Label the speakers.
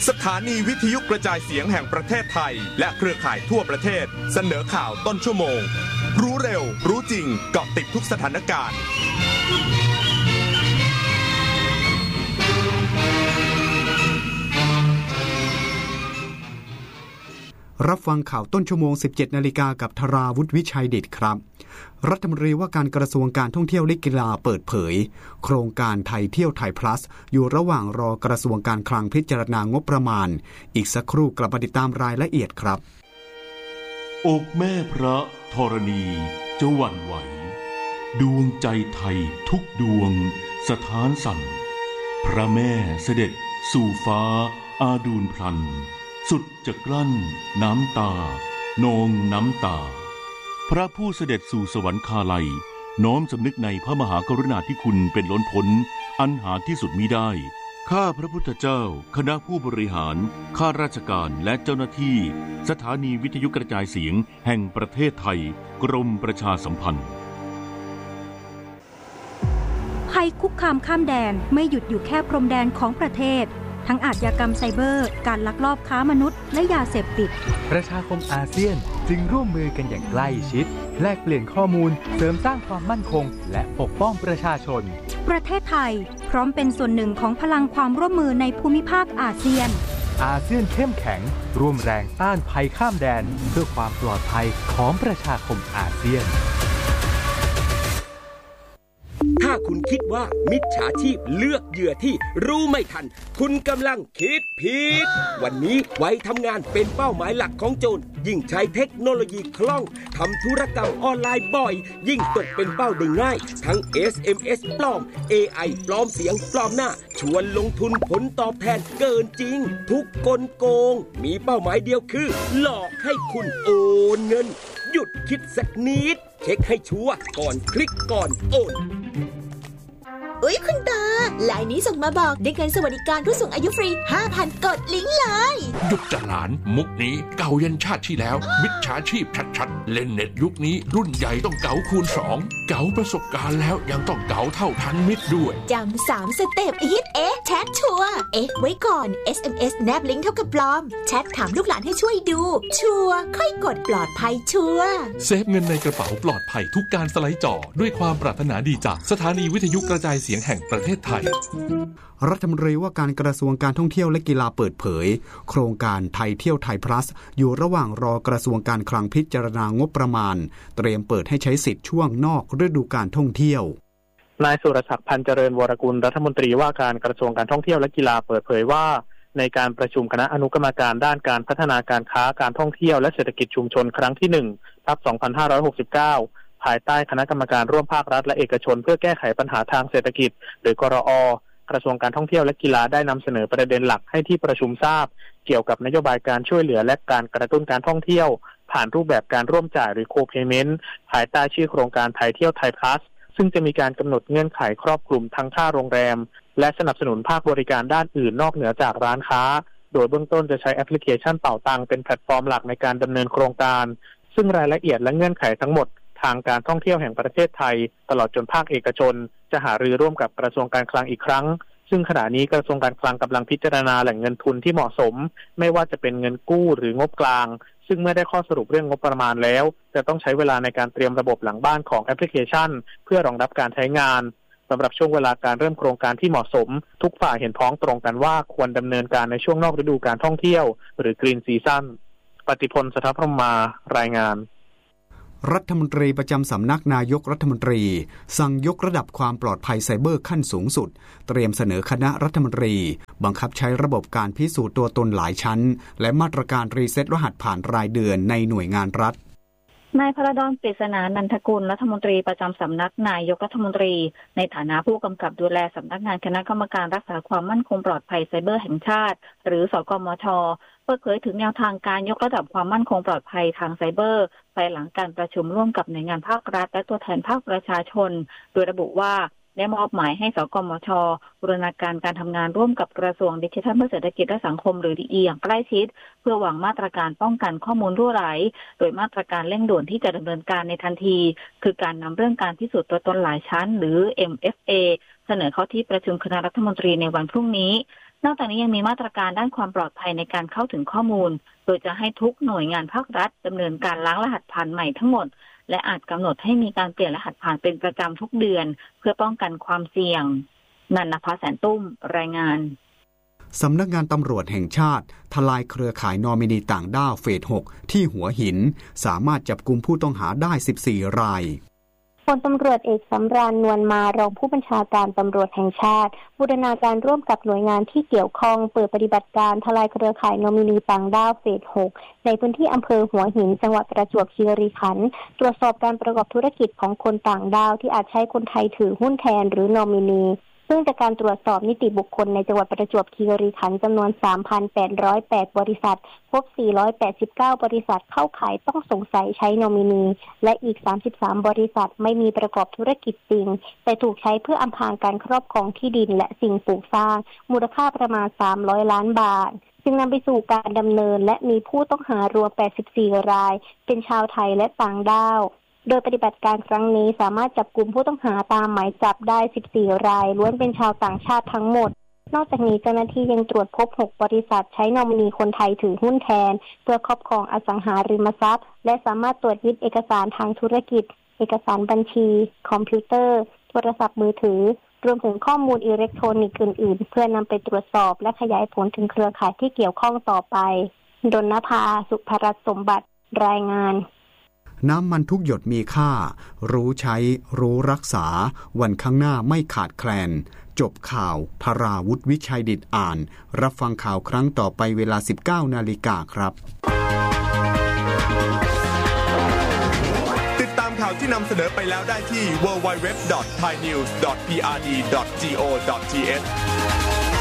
Speaker 1: สถานีวิทยุกระจายเสียงแห่งประเทศไทยและเครือข่ายทั่วประเทศเสนอข่าวต้นชั่วโมงรู้เร็วรู้จริงเกาะติดทุกสถานการณ์
Speaker 2: รับฟังข่าวต้นชั่วโมง 17 นาฬิกากับธราวุฒิวิชัยดิษฐ์ครับรัฐมนตรีว่าการกระทรวงการท่องเที่ยวและกีฬาเปิดเผยโครงการไทยเที่ยวไทยพลัสอยู่ระหว่างรอกระทรวงการคลังพิจารณางบประมาณอีกสักครู่กลับมาติดตามรายละเอียดครับ
Speaker 3: อกแม่พระธรณีจะหวั่นไหวดวงใจไทยทุกดวงสถานสั่นพระแม่เสด็จสู่ฟ้าอาดูลพลันสุดจะกลั้นน้ำตานองน้ำตาพระผู้เสด็จสู่สวรรคาลัยน้อมสำนึกในพระมหากรุณาธิคุณเป็นล้นพ้นอันหาที่สุดมิได้ข้าพระพุทธเจ้าคณะผู้บริหารข้าราชการและเจ้าหน้าที่สถานีวิทยุกระจายเสียงแห่งประเทศไทยกรมประชาสัมพันธ์
Speaker 4: ภัยคุกคามข้ามแดนไม่หยุดอยู่แค่พรมแดนของประเทศทั้งอาชญากรรมไซเบอร์การลักลอบค้ามนุษย์และยาเสพติด
Speaker 5: ประชาคมอาเซียนจึงร่วมมือกันอย่างใกล้ชิดแลกเปลี่ยนข้อมูลเสริมสร้างความมั่นคงและปกป้องประชาชน
Speaker 4: ประเทศไทยพร้อมเป็นส่วนหนึ่งของพลังความร่วมมือในภูมิภาคอาเซียน
Speaker 5: อาเซียนเข้มแข็งร่วมแรงต้านภัยข้ามแดนเพื่อความปลอดภัยของประชาคมอาเซียน
Speaker 6: ถ้าคุณคิดว่ามิจฉาชีพเลือกเหยื่อที่รู้ไม่ทันคุณกำลังคิดผิดวันนี้วัยทำงานเป็นเป้าหมายหลักของโจรยิ่งใช้เทคโนโลยีคล่องทำธุรกรรมออนไลน์บ่อยยิ่งตกเป็นเป้าได้ง่ายทั้ง SMS ปลอม AI ปลอมเสียงปลอมหน้าชวนลงทุนผลตอบแทนเกินจริงทุกกลโกงมีเป้าหมายเดียวคือหลอกให้คุณโอนเงินหยุดคิดสักนิดเช็คให้ชัวร์ก่อนคลิกก่อนโอน
Speaker 7: อุ๊ยคุณตาไลน์นี้ส่งมาบอกได้เงินสวัสดิการผู้สูงอายุฟรี 5,000 กดลิงก์เลย
Speaker 8: หยุดจะหลานมุกนี้เก่ายันชาติที่แล้วมิจฉาชีพชัดๆเล่นเน็ตยุคนี้รุ่นใหญ่ต้องเก๋าคูณ2เก๋าประสบการณ์แล้วยังต้องเก๋าเท่าทันมิตรด้วย
Speaker 7: จำ3 สเต็ปฮิตแชทชัวร์ไว้ก่อน SMS แนบลิงก์เท่ากับปลอมแชทถามลูกหลานให้ช่วยดูชัวร์ค่อยกดปลอดภัยชัวร์
Speaker 8: เซฟเงินในกระเป๋าปลอดภัยทุกการสไลด์จ่อด้วยความปรารถนาดีจากสถานีวิทยุกระจายเสียงแห่งประเทศไทย
Speaker 2: รัฐมนตรีว่าการกระทรวงการท่องเที่ยวและกีฬาเปิดเผยโครงการไทยเที่ยวไทยพลัสอยู่ระหว่างรอกระทรวงการคลังพิจารณางบประมาณเตรียมเปิดให้ใช้สิทธิ์ช่วงนอกฤดูกาลท่องเที่ยวน
Speaker 9: ายสุรศักดิ์พันเจริญวรกุลรัฐมนตรีว่าการกระทรวงการท่องเที่ยวและกีฬาเปิดเผยว่าในการประชุมคณะอนุกรรมการด้านการพัฒนาการค้าการท่องเที่ยวและเศรษฐกิจชุมชนครั้งที่1/2569ภายใต้คณะกรรมการร่วมภาครัฐและเอกชนเพื่อแก้ไขปัญหาทางเศรษฐกิจหรือกรอกระทรวงการท่องเที่ยวและกีฬาได้นำเสนอประเด็นหลักให้ที่ประชุมทราบเกี่ยวกับนโยบายการช่วยเหลือและการกระตุ้นการท่องเที่ยวผ่านรูปแบบการร่วมจ่ายหรือโคเพย์เมนต์ภายใต้ชื่อโครงการไทยเที่ยวไทยพลัสซึ่งจะมีการกำหนดเงื่อนไขครอบคลุมทั้งค่าโรงแรมและสนับสนุนภาคบริการด้านอื่นนอกเหนือจากร้านค้าโดยเบื้องต้นจะใช้แอปพลิเคชันเป๋าตังเป็นแพลตฟอร์มหลักในการดำเนินโครงการซึ่งรายละเอียดและเงื่อนไขทั้งหมดทางการท่องเที่ยวแห่งประเทศไทยตลอดจนภาคเอกชนจะหารือร่วมกับกระทรวงการคลังอีกครั้งซึ่งขณะนี้กระทรวงการคลังกำลังพิจารณาแหล่งเงินทุนที่เหมาะสมไม่ว่าจะเป็นเงินกู้หรืองบกลางซึ่งเมื่อได้ข้อสรุปเรื่องงบประมาณแล้วจะต้องใช้เวลาในการเตรียมระบบหลังบ้านของแอปพลิเคชันเพื่อรองรับการใช้งานสำหรับช่วงเวลาการเริ่มโครงการที่เหมาะสมทุกฝ่ายเห็นพ้องตรงกันว่าควรดำเนินการในช่วงนอกฤดูการท่องเที่ยวหรือกรีนซีซั่นปฏิพล สถาพรหมารายงาน
Speaker 2: รัฐมนตรีประจำสำนักนายกรัฐมนตรีสั่งยกระดับความปลอดภัยไซเบอร์ขั้นสูงสุดเตรียมเสนอคณะรัฐมนตรีบังคับใช้ระบบการพิสูจน์ตัวตนหลายชั้นและมาตรการรีเซ็ตรหัสผ่านรายเดือนในหน่วยงานรัฐ
Speaker 10: นายพระดอน ปริศนานันทกุลรัฐมนตรีประจำสำนักนายกรัฐมนตรีในฐานะผู้กำกับดูแลสำนักงานคณะกรรมการรักษาความมั่นคงปลอดภัยไซเบอร์แห่งชาติหรือสกมช.เปิดเผยถึงแนวทางการยกระดับความมั่นคงปลอดภัยทางไซเบอร์ภายหลังการประชุมร่วมกับหน่วยงานภาครัฐและตัวแทนภาคประชาชนโดยระบุว่าได้มอบหมายให้สกมช.บูรณาการการทำงานร่วมกับกระทรวงดิจิทัลเพื่อเศรษฐกิจและสังคมหรือ DE อย่างใกล้ชิดเพื่อวางมาตรการป้องกันข้อมูลรั่วไหลโดยมาตรการเร่งด่วนที่จะดำเนินการในทันทีคือการนำเรื่องการพิสูจน์ตัวตนหลายชั้นหรือ MFA เสนอเข้าที่ประชุมคณะรัฐมนตรีในวันพรุ่งนี้นอกจากนี้ยังมีมาตรการด้านความปลอดภัยในการเข้าถึงข้อมูลโดยจะให้ทุกหน่วยงานภาครัฐดำเนินการล้างรหัสผ่านใหม่ทั้งหมดและอาจกำหนดให้มีการเปลี่ยนรหัสผ่านเป็นประจำทุกเดือนเพื่อป้องกันความเสี่ยงนันทภาแสนตุ้มรายงาน
Speaker 2: สำนักงานตำรวจแห่งชาติทลายเครือข่ายนอมินีต่างด้าวเฟส 6 ที่หัวหินสามารถจับกุมผู้ต้องหาได้ 14 ราย
Speaker 11: พลตำรวจเอกสำราญนวลมารองผู้บัญชาการตำรวจแห่งชาติบูรณาการร่วมกับหน่วยงานที่เกี่ยวข้องเปิดปฏิบัติการทลายเครือข่ายนอมินีต่างด้าวเฟส 6 ในพื้นที่อำเภอหัวหินจังหวัดประจวบคีรีขันธ์ตรวจสอบการประกอบธุรกิจของคนต่างด้าวที่อาจใช้คนไทยถือหุ้นแทนหรือนอมินีซึ่งจากการตรวจสอบนิติบุคคลในจังหวัดประจวบคีรีขันธ์จำนวน 3,808 บริษัทพบ 489 บริษัทเข้าขายต้องสงสัยใช้นอมินีและอีก 33 บริษัทไม่มีประกอบธุรกิจจริงแต่ถูกใช้เพื่ออำพรางการครอบครองที่ดินและสิ่งปลูกสร้างมูลค่าประมาณ300 ล้านบาทจึงนำไปสู่การดำเนินและมีผู้ต้องหารวม84 รายเป็นชาวไทยและต่างด้าวโดยปฏิบัติการครั้งนี้สามารถจับกุมผู้ต้องหาตามหมายจับได้14 รายล้วนเป็นชาวต่างชาติทั้งหมดนอกจากนี้เจ้าหน้าที่ยังตรวจพบ6 บริษัทใช้นอมินีคนไทยถือหุ้นแทนเพื่อครอบครองอสังหาริมทรัพย์และสามารถตรวจยึดเอกสารทางธุรกิจเอกสารบัญชีคอมพิวเตอร์โทรศัพท์มือถือรวมถึงข้อมูลอิเล็กทรอนิกส์อื่นๆเพื่อนำไปตรวจสอบและขยายผลถึงเครือข่ายที่เกี่ยวข้องต่อไปดลนภาสุภรัตน์สมบัติรายงาน
Speaker 2: น้ำมันทุกหยดมีค่ารู้ใช้รู้รักษาวันข้างหน้าไม่ขาดแคลนจบข่าวธราวุฒิวิชัยดิษฐ์อ่านรับฟังข่าวครั้งต่อไปเวลา 19 นาฬิกาครับ
Speaker 1: ติดตามข่าวที่นำเสนอไปแล้วได้ที่ www.thainews.prd.go.th